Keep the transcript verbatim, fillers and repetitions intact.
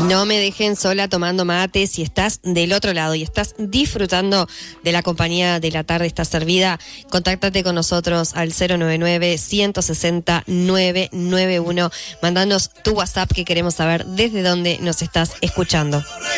No me dejen sola tomando mate. Si estás del otro lado y estás disfrutando de la compañía de la tarde está servida, contáctate con nosotros al cero nueve nueve, uno seis cero, nueve nueve uno. Mandanos tu WhatsApp que queremos saber desde dónde nos estás escuchando.